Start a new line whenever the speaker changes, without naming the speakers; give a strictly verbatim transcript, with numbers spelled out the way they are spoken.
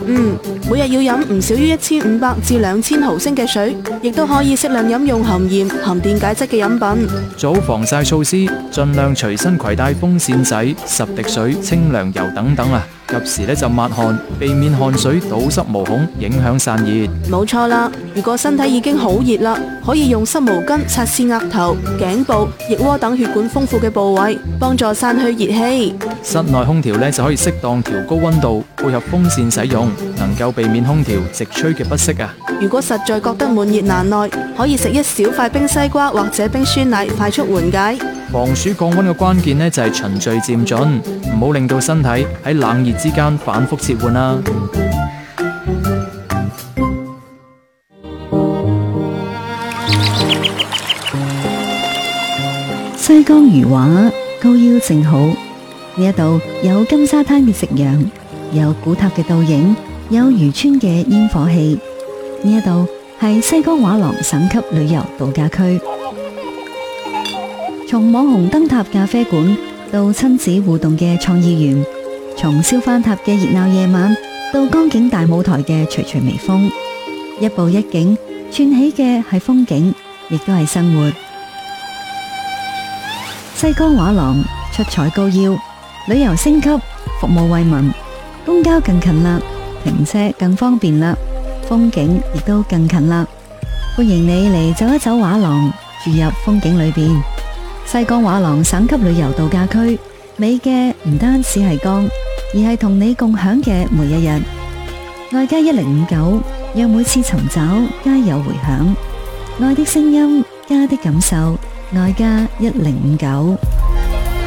嗯，每日要飲唔少於一千五百至兩千毫升嘅水，亦都可以適量飲用含鹽、含電解質嘅飲品。
做好防曬措施，盡量隨身攜帶風扇仔、十滴水、清涼油等等啊，及時咧就抹汗，避免汗水堵塞毛孔，影響散熱。
冇錯啦，如果身體已經好熱啦，可以用濕毛巾擦拭額頭、頸部、腋窩等血管豐富嘅部位，幫助散去熱氣。
室內空調咧就可以適當調高溫度，配合風扇使用，能夠避免空調直吹嘅不適啊。
如果實在覺得悶熱難耐，可以食一小塊冰西瓜或者冰酸奶，快速緩解。
防暑降溫嘅關鍵呢，就係循序漸進，唔好令到身體喺冷熱之間反覆切換啦。
西江魚畫高腰正好，呢一度有金沙灘嘅夕陽，有古塔嘅倒影，有漁村嘅煙火氣。呢一度係西江畫廊省級旅遊度假區。從網紅燈塔咖啡館到親子互動嘅創意園，從燒番塔嘅熱鬧夜晚到江景大舞台嘅徐徐微風，一步一景串起嘅係風景，亦都係生活。西江畫廊出彩高腰，旅遊升級，服務惠民，公交更近啦，停車更方便啦，風景亦都更近啦。歡迎你嚟走一走畫廊，住入風景裏邊。西江畫廊省級旅遊度假區，美嘅唔單止係江，而係同你共享嘅每一日。愛家一零五九，讓每次尋找皆有回響。愛的聲音，家的感受，愛家一零五九。